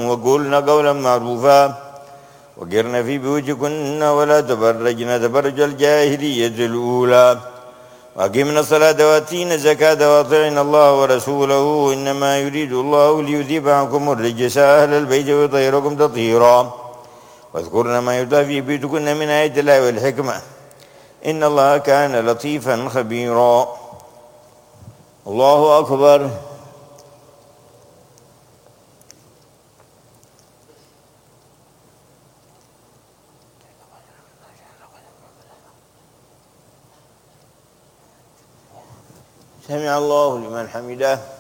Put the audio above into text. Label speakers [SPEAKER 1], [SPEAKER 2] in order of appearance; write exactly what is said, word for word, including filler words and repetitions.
[SPEAKER 1] وقولن قولا معروفا وقرن في بيوتكن ولا تبرجن تبرج الجاهلية الأولى وأقمنا الصلاة وآتينا الزكاة وأطعنا الله ورسوله إنما يريد الله ليذهب عنكم الرجس أهل البيت ويطهركم تطهيرا واذكرن ما يتلى في بيوتكن من آيات الله والحكمة إن الله كان لطيفا خبيرا. الله أكبر. سمع الله لمن حمده.